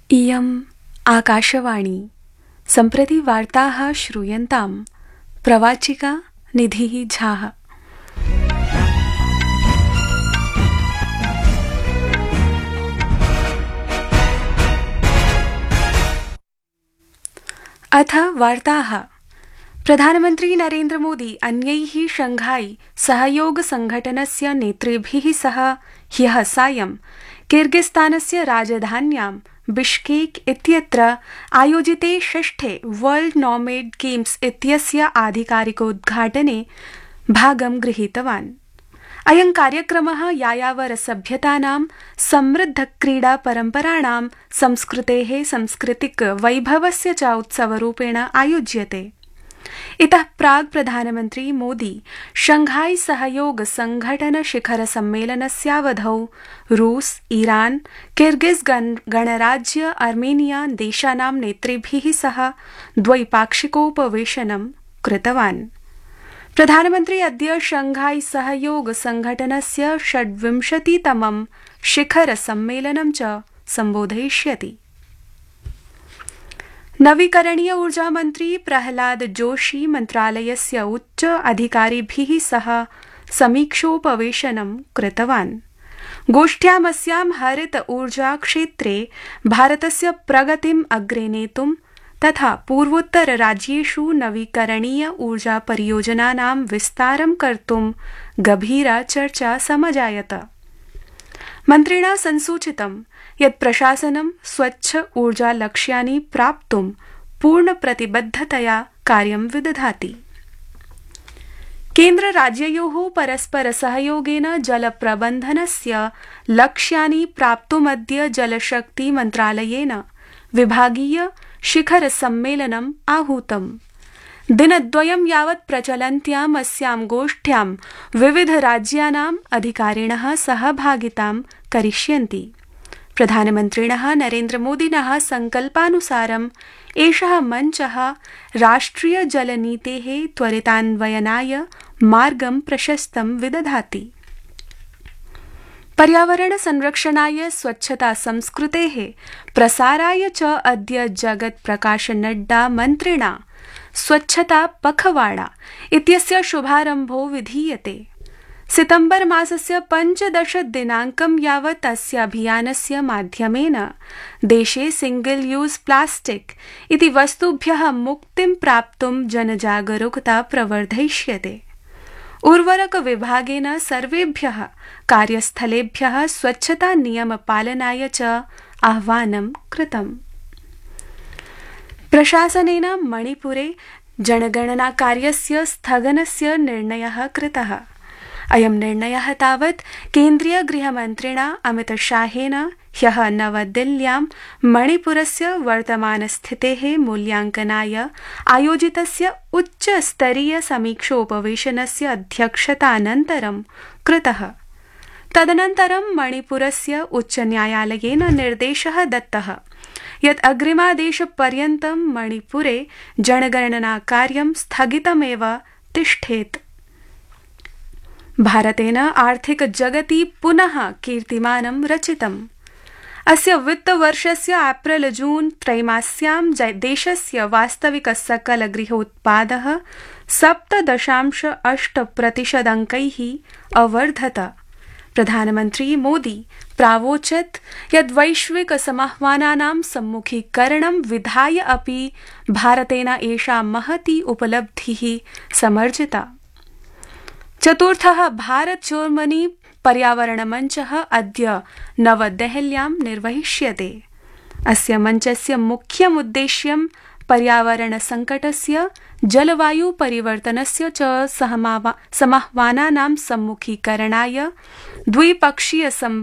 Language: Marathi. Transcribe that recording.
इयम् आकाशवाणी सम्प्रति वार्ताः श्रूयन्ताम् प्रवाचिका निधिः झाः। अथ वार्ताः। प्रधानमन्त्री नरेन्द्र मोदी अन्यैः शंघाई सहयोग संघटनस्य नेतृभिः सह ह्यः सायं किर्गिस्तानस्य राजधान्यां बिश्केक इत्यत्र आयोजिते षष्ठे वर्ल्ड नॉमेड गेम्स इत्यस्य आधिकारिकोद्घाटने भागं गृहीतवान्। अयं कार्यक्रमः यायावरसभ्यतानां समृद्धक्रीडापरम्पराणां संस्कृतेः सांस्कृतिक वैभवस्य च उत्सवरूपेण आयोज्यते। इतः प्राक् प्रधानमन्त्री मोदी शंघाई सहयोग संघटन शिखर सम्मेलनस्यावधौ रूस, ईरान, किर्गिज गणराज्य, अर्मेनिया देशानां नेतृभिः सह द्वैपाक्षिकोपवेशनं कृतवान्। प्रधानमन्त्री अद्य शंघाई सहयोग संघटनस्य 26तमं शिखर सम्मेलनं च सम्बोधयिष्यति। नवीकरणीय ऊर्जा मन्त्री प्रहलाद जोशी मन्त्रालयस्य उच्च अधिकारिभिः सह समीक्षोपवेशनं कृतवान्। गोष्ठ्यामस्यां हरित ऊर्जा क्षेत्रे भारतस्य प्रगतिम् अग्रे नेतुं तथा पूर्वोत्तर राज्येषु नवीकरणीय ऊर्जा परियोजनानां विस्तारं कर्तुं गभीरा चर्चा समजायत। मन्त्रिणा संसूचितं यत् प्रशासनं स्वच्छ ऊर्जा लक्ष्यानि प्राप्तुं पूर्णप्रतिबद्धतया कार्यं विदधाति। केन्द्रराज्ययोः परस्पर सहयोगेन जलप्रबन्धनस्य लक्ष्यानि प्राप्तुमद्य जलशक्ति मन्त्रालयेन विभागीय शिखर सम्मेलनम् आहूतम्। दिनद्वयं यावत् प्रचलन्त्याम् अस्यां गोष्ठ्यां विविध राज्यानाम् अधिकारिणः सहभागितां करिष्यन्ति। प्रधानमन्त्रिणः नरेन्द्र मोदिनः संकल्पानुसारम् एषः मञ्चः राष्ट्रिय जलनीतेः त्वरितान्वयनाय मार्गं प्रशस्तं विदधाति। पर्यावरण संरक्षणाय स्वच्छता संस्कृतेः प्रसाराय च अद्य जगत् प्रकाश नड्डा मन्त्रिणा स्वच्छता पखवाड़ा इत्यस्य शुभारम्भो विधीयते। सितम्बर मासस्य 15 दिनाङ्कं यावत् अस्य अभियानस्य माध्यमेन देशे सिंगल यूज प्लास्टिक इति वस्तुभ्यः मुक्तिं प्राप्तुं जनजागरूकता प्रवर्धयिष्यते। उर्वरक विभागेन सर्वेभ्यः कार्यस्थलेभ्यः स्वच्छता नियमपालनाय च आह्वानं कृतम्। प्रशासनेन मणिपुरे जनगणना कार्यस्य स्थगनस्य निर्णयः कृतः। अयं निर्णयः तावत् केन्द्रीय गृहमन्त्रिणा अमितशाहेन ह्यः नवदिल्ल्यां मणिपुरस्य वर्तमानस्थितेः मूल्याङ्कनाय आयोजितस्य उच्चस्तरीय समीक्षोपवेशनस्य अध्यक्षतानन्तरं कृतः। तदनन्तरं मणिपुरस्य उच्चन्यायालयेन निर्देशः दत्तः यत् अग्रिमादेशपर्यन्तं मणिपुरे जनगणना कार्यं स्थगितमेव तिष्ठेत्। भारतेन आर्थिक जगति पुनः कीर्तिमानं रचितम्। अस्य वित्तवर्षस्य एप्रिल-जून त्रैमास्यां देशस्य वास्तविक सकल गृहोत्पादः 7.8% अंकैः अवर्धत। प्रधानमन्त्री मोदी प्रावोचत् यत् वैश्विक समाह्वानानां सम्मुखीकरणं विधाय अपि भारतेन एषा महती उपलब्धिः समर्जिता। चतुर्थः भारत जर्मनी पर्यावरण मञ्चः अद्य नवदेहल्यां निर्वहिष्यते। अस्य मञ्चस्य मुख्यमुद्देश्यं पर्यावरण संकटस्य, जलवायु परिवर्तनस्य च समाह्वानानां सम्मुखीकरणाय द्विपक्षीय